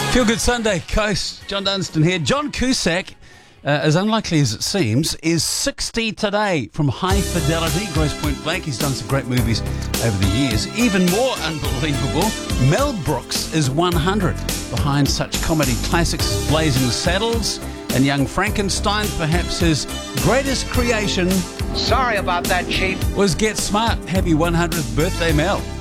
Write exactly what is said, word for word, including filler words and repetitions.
Feel Good Sunday, Coast. John Dunstan here. John Cusack, uh, as unlikely as it seems, is sixty today from High Fidelity, Grosse Pointe Blank. He's done some great movies over the years. Even more unbelievable, Mel Brooks is one hundred. Behind such comedy classics as Blazing Saddles and Young Frankenstein, perhaps his greatest creation... Sorry about that, Chief. ...was Get Smart. Happy one hundredth birthday, Mel.